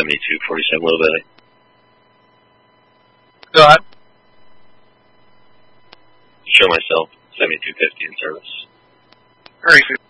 7247 Little Belly. Go ahead. Show myself 7250 in service. Hurry,